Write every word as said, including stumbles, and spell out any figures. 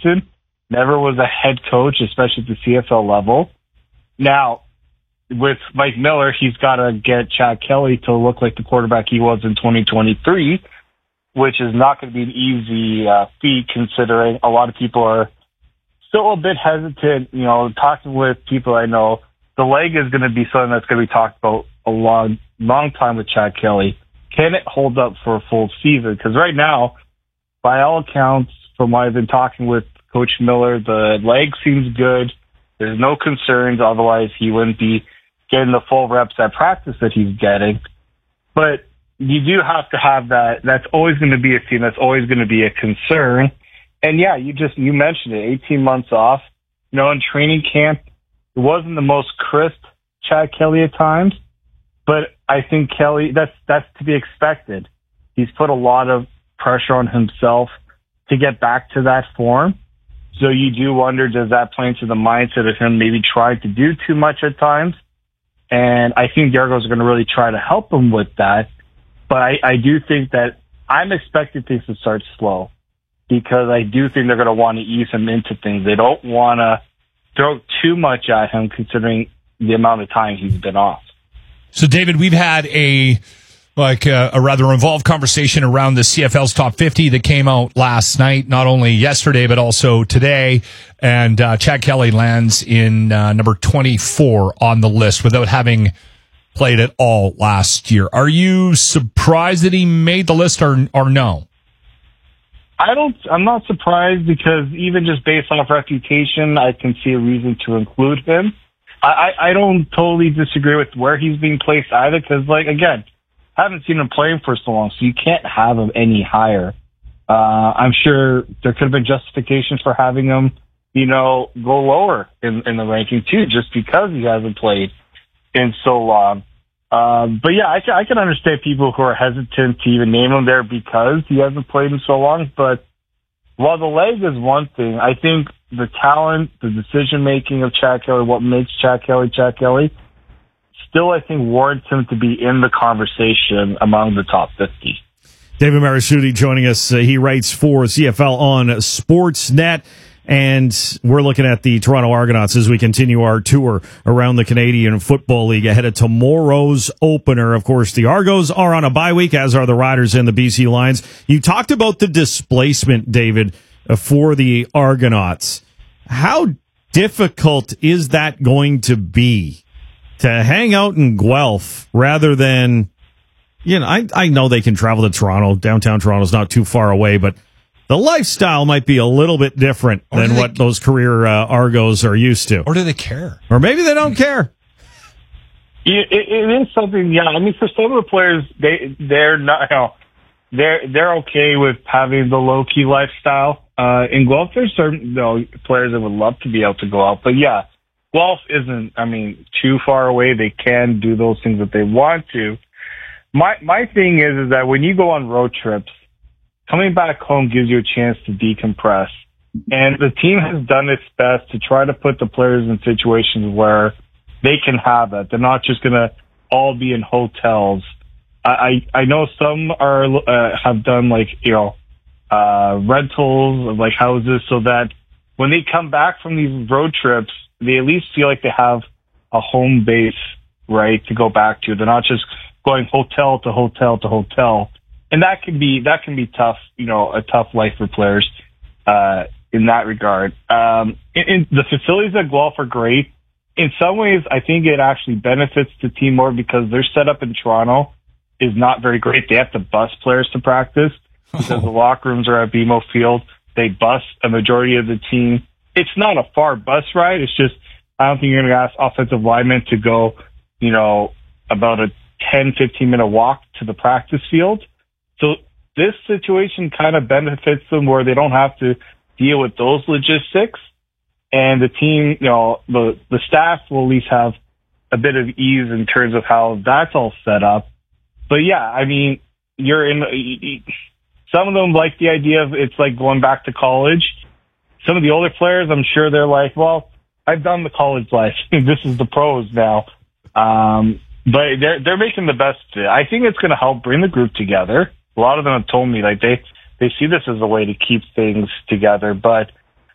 Peterson never was a head coach, especially at the C F L level. Now, with Mike Miller, he's got to get Chad Kelly to look like the quarterback he was in twenty twenty-three, which is not going to be an easy uh, feat considering a lot of people are still a bit hesitant. You know, talking with people I know, the leg is going to be something that's going to be talked about a long, long time with Chad Kelly. Can it hold up for a full season? Because right now, by all accounts, from what I've been talking with Coach Miller, the leg seems good. There's no concerns. Otherwise, he wouldn't be getting the full reps at practice that he's getting. But you do have to have that. That's always going to be a theme. That's always going to be a concern. And yeah, you just, you mentioned it, eighteen months off. You know, in training camp, it wasn't the most crisp Chad Kelly at times, but I think Kelly, that's, that's to be expected. He's put a lot of pressure on himself to get back to that form. So you do wonder, does that play into the mindset of him maybe trying to do too much at times? And I think the Argos are going to really try to help him with that. But I, I do think that I'm expecting things to start slow because I do think they're going to want to ease him into things. They don't want to throw too much at him considering the amount of time he's been off. So, David, we've had a like a, a rather involved conversation around the C F L's top fifty that came out last night, not only yesterday but also today. And uh, Chad Kelly lands in uh, number twenty-four on the list without having played at all last year. Are you surprised that he made the list, or or no? I don't. I'm not surprised because even just based off reputation, I can see a reason to include him. I, I, I don't totally disagree with where he's being placed either because, like, again, I haven't seen him playing for so long, so you can't have him any higher. Uh, I'm sure there could have been justification for having him, you know, go lower in, in the ranking too, just because he hasn't played in so long. Um, but yeah, I can, I can understand people who are hesitant to even name him there because he hasn't played in so long. But while the leg is one thing, I think the talent, the decision making of Chad Kelly, what makes Chad Kelly Chad Kelly, still I think warrants him to be in the conversation among the top fifty. David Marasciuti joining us. Uh, he writes for C F L on Sportsnet. And we're looking at the Toronto Argonauts as we continue our tour around the Canadian Football League ahead of tomorrow's opener. Of course, the Argos are on a bye week, as are the Riders and the B C Lions. You talked about the displacement, David, for the Argonauts. How difficult is that going to be to hang out in Guelph rather than, you know, I, I know they can travel to Toronto. Downtown Toronto's not too far away, but the lifestyle might be a little bit different or than what those career uh, Argos are used to. Or do they care? Or maybe they don't care. It, it, it is something, yeah. I mean, for some of the players, they, they're not, you know, they're, they're okay with having the low-key lifestyle. Uh, in Guelph, there's certain, you know, players that would love to be able to go out. But yeah, Guelph isn't, I mean, too far away. They can do those things that they want to. My, my thing is, is that when you go on road trips, coming back home gives you a chance to decompress. And the team has done its best to try to put the players in situations where they can have that. They're not just going to all be in hotels. I, I, I know some are, uh, have done like, you know, uh, rentals of like houses so that when they come back from these road trips, they at least feel like they have a home base, right, to go back to. They're not just going hotel to hotel to hotel. And that can be, that can be tough, you know, a tough life for players, uh, in that regard. Um, in, in the facilities at Guelph are great. In some ways, I think it actually benefits the team more because their setup in Toronto is not very great. They have to bus players to practice because oh. the locker rooms are at B M O Field. They bus a majority of the team. It's not a far bus ride. It's just, I don't think you're going to ask offensive linemen to go, you know, about a ten, fifteen minute walk to the practice field. So this situation kind of benefits them where they don't have to deal with those logistics. And the team, you know, the, the staff will at least have a bit of ease in terms of how that's all set up. But yeah, I mean, you're in, some of them like the idea of it's like going back to college. Some of the older players, I'm sure they're like, well, I've done the college life. This is the pros now. Um, but they're, they're making the best of it. I think it's going to help bring the group together. A lot of them have told me like they, they see this as a way to keep things together, but